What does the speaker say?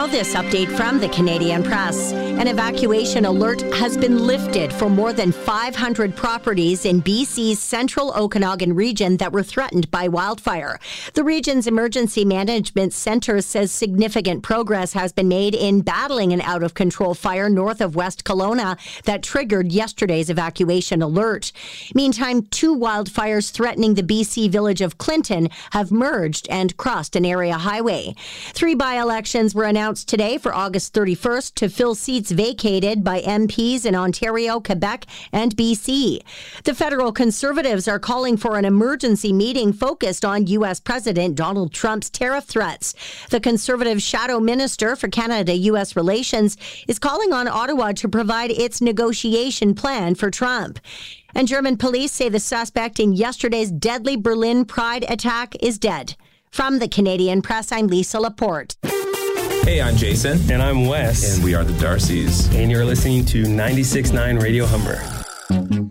Now this update from the Canadian Press. An evacuation alert has been lifted for more than 500 properties in BC's central Okanagan region that were threatened by wildfire. The region's emergency management center says significant progress has been made in battling an out-of-control fire north of West Kelowna that triggered yesterday's evacuation alert. Meantime, 2 wildfires threatening the BC village of Clinton have merged and crossed an area highway. 3 by-elections were announced today for August 31st to fill seats vacated by MPs in Ontario, Quebec, and BC. The federal Conservatives are calling for an emergency meeting focused on U.S. President Donald Trump's tariff threats. The Conservative Shadow Minister for Canada-U.S. Relations is calling on Ottawa to provide its negotiation plan for Trump. And German police say the suspect in yesterday's deadly Berlin Pride attack is dead. From the Canadian Press, I'm Lisa Laporte. Hey, I'm Jason. And I'm Wes. And we are the Darcys. And you're listening to 96.9 Radio Humber.